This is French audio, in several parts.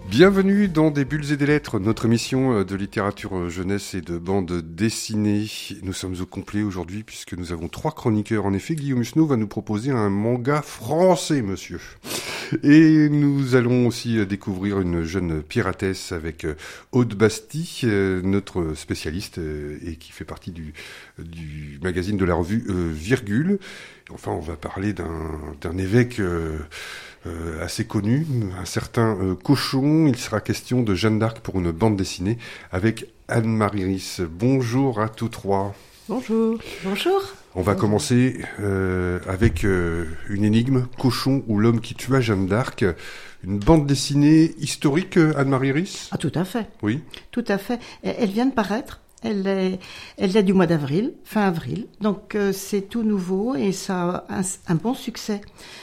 Bienvenue dans Des Bulles et des Lettres, notre émission de littérature jeunesse et de bande dessinée. Nous sommes au complet aujourd'hui puisque nous avons 3 chroniqueurs. En effet, Guillaume Huchneau va nous proposer un manga français, monsieur. Et nous allons aussi découvrir une jeune piratesse avec Aude Bastille, notre spécialiste et qui fait partie du magazine de la revue Virgule. Enfin, on va parler d'un évêque assez connu, un certain Cochon. Il sera question de Jeanne d'Arc pour une bande dessinée avec Anne-Marie Ris. Bonjour à tous 3. Bonjour. Bonjour. On va commencer avec une énigme, Cochon ou l'homme qui tua Jeanne d'Arc. Une bande dessinée historique, Anne-Marie Ris ? Ah, tout à fait. Oui. Tout à fait. Elle vient de paraître. Elle est du mois d'avril, fin avril. Donc c'est tout nouveau et ça a un bon succès.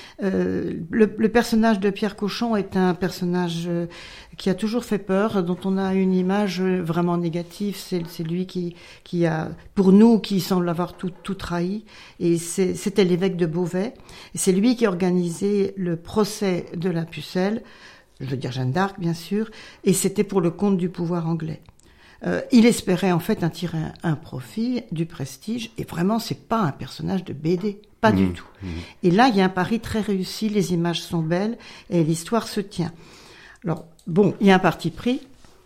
Le personnage de Pierre Cochon est un personnage qui a toujours fait peur, dont on a une image vraiment négative. C'est lui qui a, pour nous, qui semble avoir tout trahi. Et c'était l'évêque de Beauvais. Et c'est lui qui a organisé le procès de la Pucelle, je veux dire Jeanne d'Arc, bien sûr, et c'était pour le compte du pouvoir anglais. Il espérait en fait en tirer un profit, du prestige, et vraiment c'est pas un personnage de BD, pas du tout. Et là il y a un pari très réussi, les images sont belles et l'histoire se tient. Alors bon, il y a un parti pris,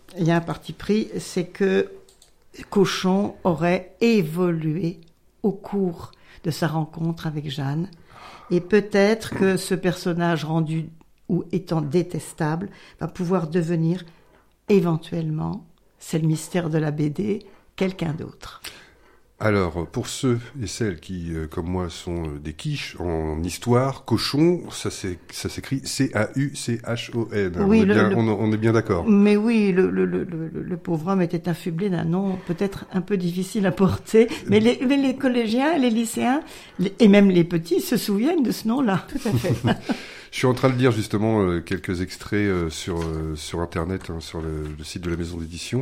c'est que Cochon aurait évolué au cours de sa rencontre avec Jeanne, et peut-être que ce personnage rendu ou étant détestable va pouvoir devenir éventuellement, c'est le mystère de la BD, quelqu'un d'autre. Alors, pour ceux et celles qui, comme moi, sont des quiches en histoire, Cochon, ça s'écrit C-A-U-C-H-O-N. Oui, on est bien d'accord. Mais oui, le pauvre homme était affublé d'un nom peut-être un peu difficile à porter, mais les collégiens, les lycéens, et même les petits se souviennent de ce nom-là. Tout à fait. Je suis en train de lire justement quelques extraits sur Internet, sur le site de la maison d'édition.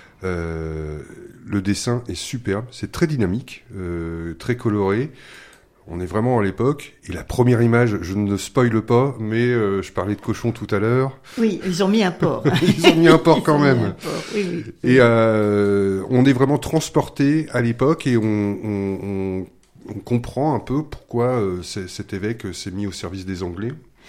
Le dessin est superbe, c'est très dynamique, très coloré. On est vraiment à l'époque. Et la première image, je ne spoile pas, mais je parlais de Cochon tout à l'heure. Oui, ils ont mis un porc. Ils ont mis un porc quand même. Oui. Et on est vraiment transporté à l'époque et on comprend un peu pourquoi cet évêque s'est mis au service des Anglais.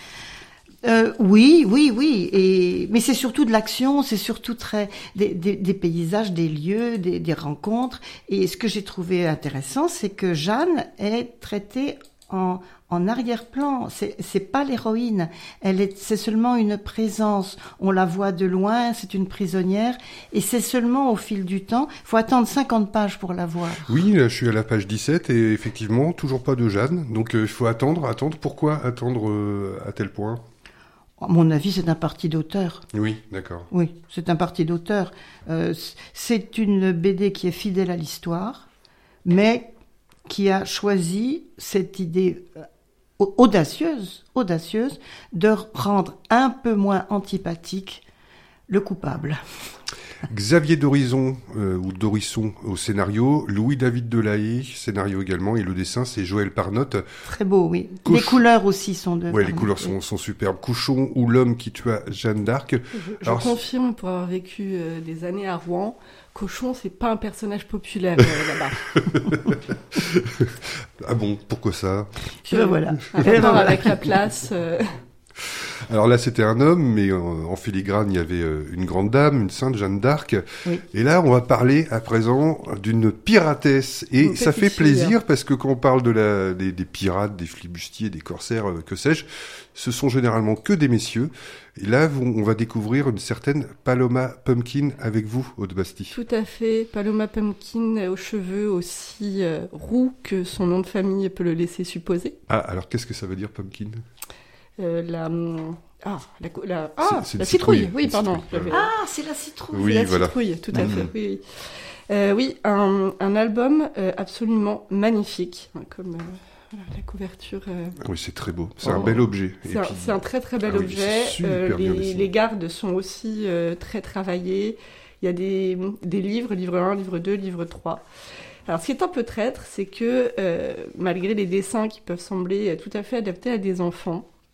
Oui. Mais c'est surtout de l'action, c'est surtout des paysages, des lieux, des rencontres. Et ce que j'ai trouvé intéressant, c'est que Jeanne est traitée en arrière-plan. C'est pas l'héroïne. C'est seulement une présence. On la voit de loin, c'est une prisonnière. Et c'est seulement au fil du temps. Faut attendre 50 pages pour la voir. Oui, là, je suis à la page 17 et effectivement, toujours pas de Jeanne. Donc, il faut attendre. Pourquoi attendre à tel point ? À mon avis, c'est un parti d'auteur. Oui, d'accord. Oui, c'est un parti d'auteur. C'est une BD qui est fidèle à l'histoire, mais qui a choisi cette idée audacieuse de rendre un peu moins antipathique le coupable. Xavier Dorisson, ou Dorisson au scénario, Louis-David Delahaye, scénario également, et le dessin, c'est Joël Parnotte. Très beau, oui. Les couleurs aussi sont de... Oui, les couleurs sont superbes. Cochon ou l'homme qui tua Jeanne d'Arc. Je confirme, pour avoir vécu des années à Rouen, Cochon, c'est pas un personnage populaire là-bas. Ah bon, pourquoi ça ? Voilà. Avec la place... Alors là, c'était un homme, mais en filigrane, il y avait une grande dame, une sainte Jeanne d'Arc. Oui. Et là, on va parler à présent d'une piratesse. Et ça fait plaisir parce que quand on parle des pirates, des flibustiers, des corsaires, que sais-je, ce sont généralement que des messieurs. Et là, on va découvrir une certaine Paloma Pumpkin avec vous, Aude Bastille. Tout à fait. Paloma Pumpkin aux cheveux aussi roux que son nom de famille peut le laisser supposer. Ah, alors qu'est-ce que ça veut dire, Pumpkin ? La citrouille. Oui, pardon. C'est la citrouille. Oui, voilà. Citrouille, tout à fait. Oui. Un album absolument magnifique, comme la couverture. Oui, c'est très beau. C'est un bel objet. C'est un très très bel objet. Les gardes sont aussi très travaillés. Il y a des livres, livre 1, livre 2, livre 3. Alors, ce qui est un peu traître, c'est que malgré les dessins qui peuvent sembler tout à fait adaptés à des enfants,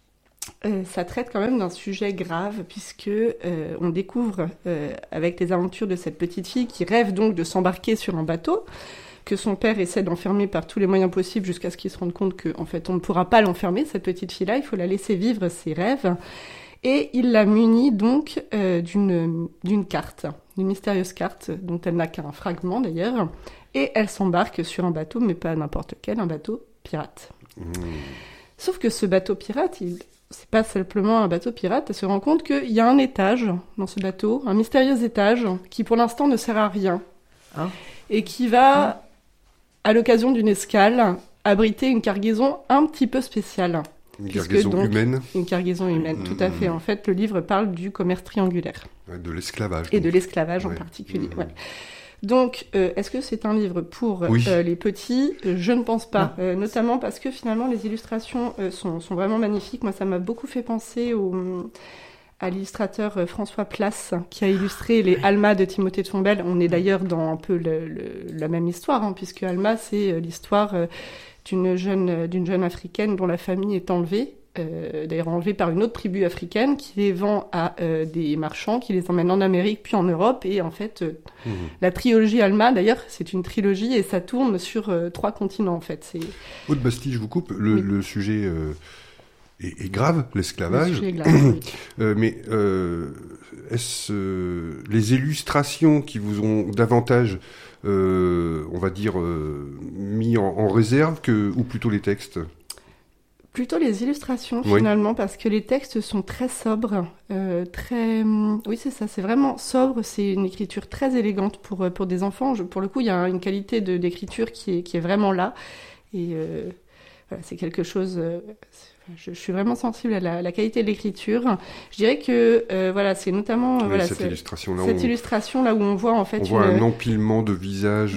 ça traite quand même d'un sujet grave, puisque on découvre, avec les aventures de cette petite fille qui rêve donc de s'embarquer sur un bateau, que son père essaie d'enfermer par tous les moyens possibles jusqu'à ce qu'il se rende compte qu'en fait on ne pourra pas l'enfermer, cette petite fille-là, il faut la laisser vivre ses rêves. Et il la munit donc d'une carte, d'une mystérieuse carte dont elle n'a qu'un fragment d'ailleurs, et elle s'embarque sur un bateau, mais pas n'importe quel, un bateau pirate. Sauf que ce bateau pirate, c'est pas simplement un bateau pirate, elle se rend compte qu'il y a un étage dans ce bateau, un mystérieux étage, qui pour l'instant ne sert à rien, et qui va, à l'occasion d'une escale, abriter une cargaison un petit peu spéciale. Une cargaison humaine. Une cargaison humaine, tout à fait. En fait, le livre parle du commerce triangulaire. De l'esclavage. Et de l'esclavage en particulier. Ouais. Donc, est-ce que c'est un livre pour les petits ? Je ne pense pas. Notamment parce que finalement, les illustrations sont vraiment magnifiques. Moi, ça m'a beaucoup fait penser à l'illustrateur François Place, qui a illustré les Alma de Timothée de Fombelle. On est d'ailleurs dans un peu la même histoire, puisque Alma, c'est l'histoire d'une jeune africaine dont la famille est enlevée, d'ailleurs enlevée par une autre tribu africaine, qui les vend à des marchands, qui les emmènent en Amérique puis en Europe. Et en fait, la trilogie Alma, d'ailleurs, c'est une trilogie et ça tourne sur 3 continents, en fait. Aude Bastille, je vous coupe, le sujet est grave, l'esclavage. Le sujet est grave, mais est-ce les illustrations qui vous ont davantage on va dire, mis en réserve ou plutôt les textes ? Plutôt les illustrations, finalement, parce que les textes sont très sobres, Oui, c'est ça, c'est vraiment sobre, c'est une écriture très élégante pour des enfants. Pour le coup, il y a une qualité d'écriture qui est vraiment là, et voilà, c'est quelque chose... Je suis vraiment sensible à la qualité de l'écriture. Je dirais que c'est notamment cette illustration-là où on voit en fait on voit un empilement de visages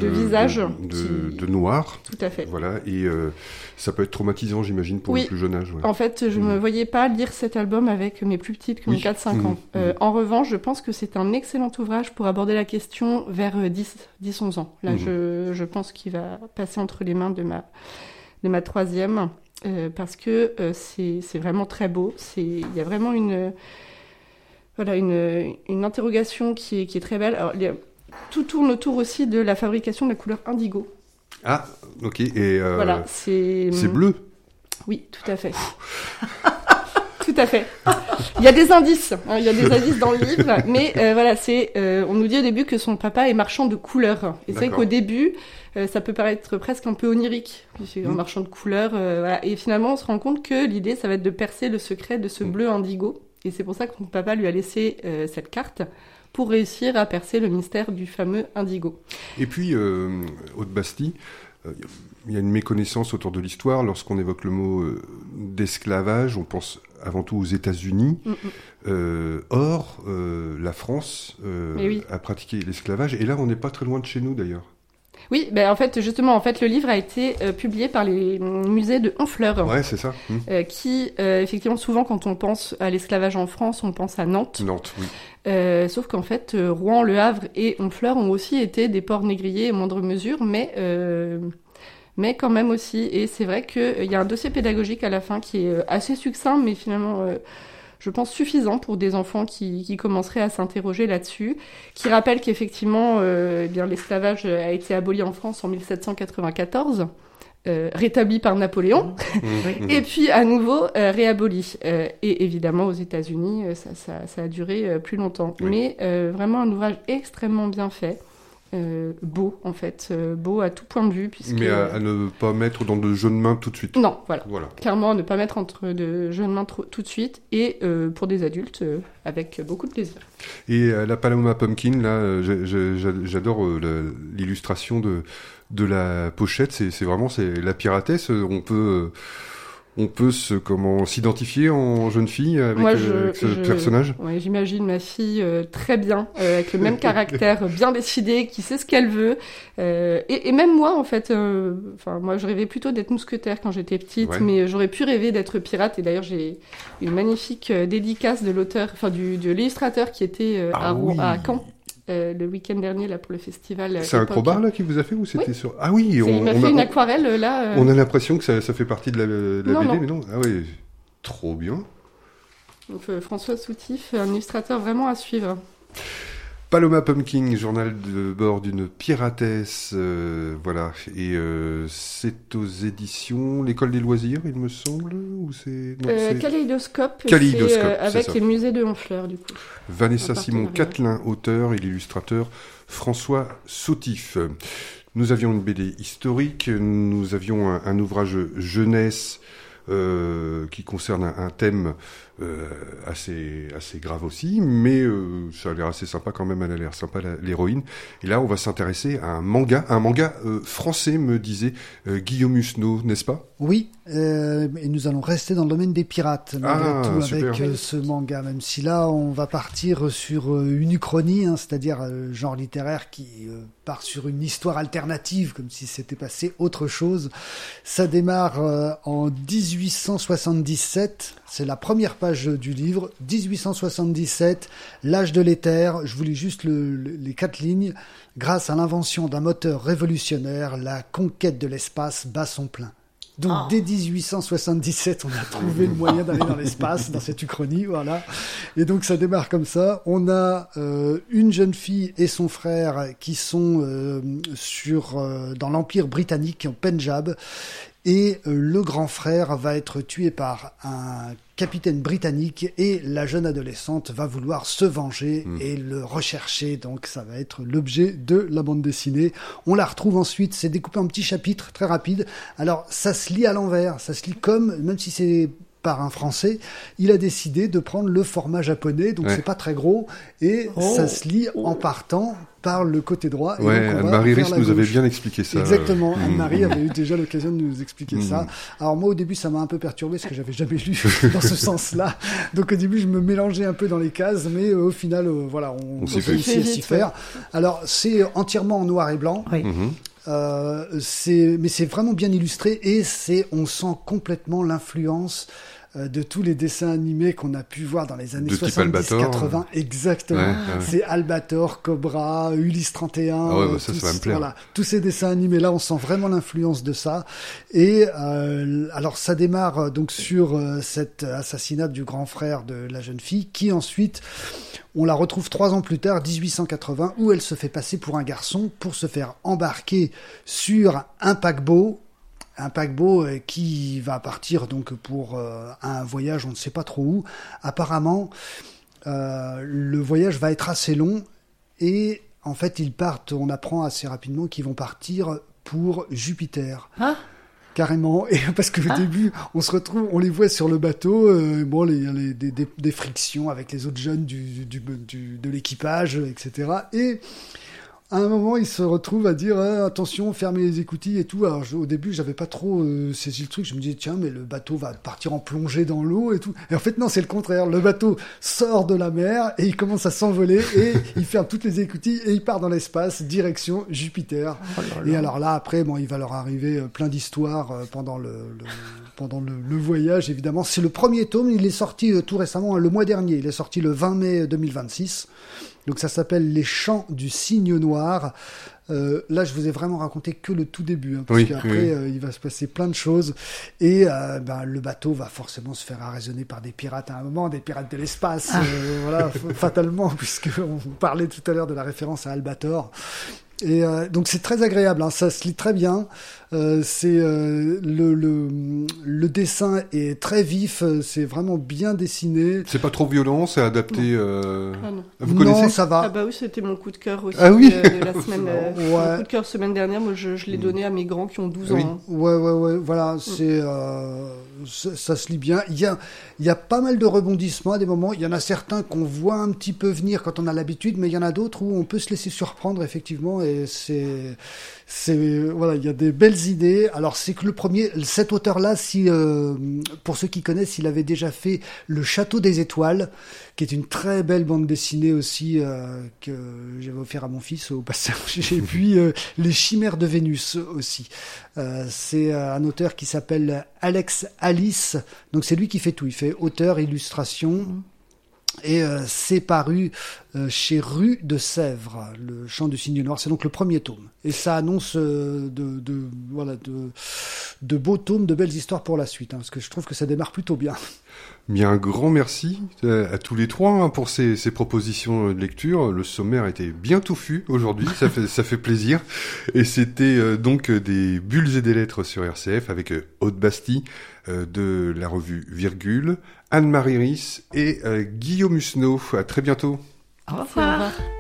de noirs. Tout à fait. Voilà, et ça peut être traumatisant, j'imagine, pour le plus jeune âge. Ouais. En fait, je me voyais pas lire cet album avec mes plus petites qui ont 4-5 ans. En revanche, je pense que c'est un excellent ouvrage pour aborder la question vers 10-11 ans. Là, je pense qu'il va passer entre les mains de ma troisième. Parce que c'est vraiment très beau. Il y a vraiment une interrogation qui est très belle. Alors, tout tourne autour aussi de la fabrication de la couleur indigo. Ah, ok. Et c'est bleu. Oui, tout à fait. Tout à fait. Il y a des indices. Il y a des indices dans le livre, mais on nous dit au début que son papa est marchand de couleurs. Et c'est vrai qu'au début, ça peut paraître presque un peu onirique, un marchand de couleurs. Et finalement, on se rend compte que l'idée, ça va être de percer le secret de ce bleu indigo. Et c'est pour ça que son papa lui a laissé cette carte pour réussir à percer le mystère du fameux indigo. Et puis, Aude Bastille, il y a une méconnaissance autour de l'histoire. Lorsqu'on évoque le mot d'esclavage, on pense avant tout aux États-Unis. Or, la France a pratiqué l'esclavage. Et là, on n'est pas très loin de chez nous, d'ailleurs. Oui, en fait, justement, le livre a été publié par les musées de Honfleur. Ouais, c'est ça. Qui, effectivement, souvent, quand on pense à l'esclavage en France, on pense à Nantes. Nantes, oui. Sauf qu'en fait, Rouen, Le Havre et Honfleur ont aussi été des ports négriers à moindre mesure, mais quand même aussi. Et c'est vrai qu'il y a un dossier pédagogique à la fin qui est assez succinct, mais finalement... je pense suffisant pour des enfants qui commenceraient à s'interroger là-dessus, qui rappelle qu'effectivement, l'esclavage a été aboli en France en 1794, rétabli par Napoléon, et puis à nouveau réaboli. Et évidemment, aux États-Unis, ça a duré plus longtemps. Oui. Mais vraiment un ouvrage extrêmement bien fait. Beau en fait, beau à tout point de vue. Mais à ne pas mettre dans de jeunes mains tout de suite. Non, voilà. Clairement, à ne pas mettre entre de jeunes mains tout de suite, et pour des adultes, avec beaucoup de plaisir. Et la Paloma Pumpkin, là, j'adore l'illustration de la pochette, c'est vraiment la piratesse, on peut s'identifier en jeune fille avec ce personnage. Ouais, j'imagine ma fille très bien, avec le même caractère, bien décidée, qui sait ce qu'elle veut. Et même moi, en fait, moi, je rêvais plutôt d'être mousquetaire quand j'étais petite, mais j'aurais pu rêver d'être pirate. Et d'ailleurs, j'ai une magnifique dédicace de l'auteur, de l'illustrateur qui était à Caen. Le week-end dernier là pour le festival. C'est un crowbar là qui vous a fait ou c'était sur... Ah oui, il m'a fait une aquarelle là. On a l'impression que ça fait partie de la BD, mais non. Ah oui, trop bien. Donc, François Soutif, un illustrateur vraiment à suivre. Paloma Pumpkin, journal de bord d'une piratesse, voilà, et c'est aux éditions L'École des loisirs, il me semble, ou c'est... Kaléidoscope, avec les musées de Honfleur, du coup. Vanessa Simon Catelin, auteur, et l'illustrateur François Soutif. Nous avions une BD historique, nous avions un ouvrage jeunesse qui concerne un thème assez grave aussi, mais ça a l'air assez sympa quand même, elle a l'air sympa l'héroïne. Et là, on va s'intéresser à un manga français, me disait Guillaume Husneau, n'est-ce pas? Oui, et nous allons rester dans le domaine des pirates, malgré tout, avec ce manga, même si là, on va partir sur une uchronie, c'est-à-dire genre littéraire qui part sur une histoire alternative, comme si c'était passé autre chose. Ça démarre en 1877, c'est la première page du livre, 1877, l'âge de l'éther. Je vous lis juste les 4 lignes. Grâce à l'invention d'un moteur révolutionnaire, la conquête de l'espace bat son plein. Donc dès 1877, on a trouvé le moyen d'aller dans l'espace, dans cette uchronie, voilà. Et donc ça démarre comme ça. On a une jeune fille et son frère qui sont dans l'Empire britannique, en Pendjab. Et le grand frère va être tué par un capitaine britannique et la jeune adolescente va vouloir se venger et le rechercher. Donc ça va être l'objet de la bande dessinée. On la retrouve ensuite, c'est découpé en petits chapitres très rapides. Alors ça se lit à l'envers, ça se lit comme, même si c'est par un Français, il a décidé de prendre le format japonais, donc c'est pas très gros, et ça se lit en partant par le côté droit. Ouais, Anne-Marie Riss nous avait bien expliqué ça. Exactement, Anne-Marie avait eu déjà l'occasion de nous expliquer ça. Alors moi au début ça m'a un peu perturbé parce que j'avais jamais lu dans ce sens-là, donc au début je me mélangeais un peu dans les cases, mais au final voilà, on réussit à s'y faire. Alors c'est entièrement en noir et blanc. Oui. Mais c'est vraiment bien illustré et on sent complètement l'influence de tous les dessins animés qu'on a pu voir dans les années 70-80. Exactement. C'est Albator, Cobra, Ulysse 31. Ça va me plaire. Voilà, tous ces dessins animés-là, on sent vraiment l'influence de ça. Et alors, ça démarre donc sur cet assassinat du grand frère de la jeune fille, qui ensuite, on la retrouve 3 ans plus tard, 1880, où elle se fait passer pour un garçon pour se faire embarquer sur un paquebot qui va partir donc pour un voyage, on ne sait pas trop où. Apparemment, le voyage va être assez long et en fait ils partent, on apprend assez rapidement qu'ils vont partir pour Jupiter. Ah, carrément, et parce que au début, on les voit sur le bateau, il y a des frictions avec les autres jeunes de l'équipage, etc. Et à un moment, il se retrouve à dire attention, fermez les écoutilles et tout. Alors au début, j'avais pas trop saisi le truc. Je me disais tiens, mais le bateau va partir en plongée dans l'eau et tout. Et en fait non, c'est le contraire. Le bateau sort de la mer et il commence à s'envoler et il ferme toutes les écoutilles et il part dans l'espace, direction Jupiter. Oh là là. Et alors là, après, il va leur arriver plein d'histoires pendant le voyage. Évidemment, c'est le premier tome. Il est sorti tout récemment, le mois dernier. Il est sorti le 20 mai 2026. Donc ça s'appelle Les Chants du Cygne Noir. Là, je vous ai vraiment raconté que le tout début, parce qu'après, il va se passer plein de choses. Et le bateau va forcément se faire arraisonner par des pirates à un moment, des pirates de l'espace, voilà, fatalement, puisqu'on parlait tout à l'heure de la référence à Albator. Et donc c'est très agréable, ça se lit très bien. Le dessin est très vif, c'est vraiment bien dessiné. C'est pas trop violent, c'est adapté. Non. Vous connaissez? Non, ça va. Ah bah oui, c'était mon coup de cœur aussi. Ah oui. De la semaine. Mon coup de cœur semaine dernière, moi je l'ai donné à mes grands qui ont 12 ans. Ouais, voilà, ça se lit bien. Il y a pas mal de rebondissements à des moments. Il y en a certains qu'on voit un petit peu venir quand on a l'habitude, mais il y en a d'autres où on peut se laisser surprendre effectivement. Et voilà, il y a des belles idées. Alors c'est que cet auteur-là, pour ceux qui connaissent, il avait déjà fait Le Château des Étoiles, qui est une très belle bande dessinée aussi que j'avais offert à mon fils au passage. Et puis Les Chimères de Vénus aussi. C'est un auteur qui s'appelle Alex Alice. Donc c'est lui qui fait tout. Il fait auteur, illustration. Et c'est paru chez Rue de Sèvres, Le Chant du Cygne Noir. C'est donc le premier tome. Et ça annonce de beaux tomes, de belles histoires pour la suite, parce que je trouve que ça démarre plutôt bien. Bien, un grand merci à tous les trois pour ces propositions de lecture. Le sommaire était bien touffu aujourd'hui, ça fait plaisir. Et c'était donc des bulles et des lettres sur RCF avec Aude Bastille de la revue Virgule, Anne-Marie Ris et Guillaume Husneau. À très bientôt. Au revoir.